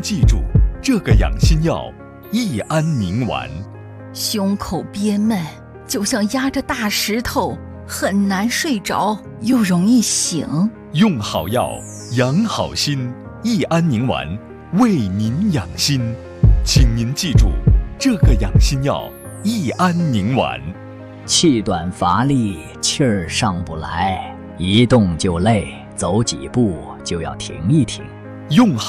记住这个养心药益安宁丸。 胸口憋闷，就像压着大石头，很难睡着，又容易醒。 用好药，养好心，益安宁丸为您养心。请您记住这个养心药益安宁丸。 气短乏力，气儿上不来，一动就累，走几步就要停一停。 用好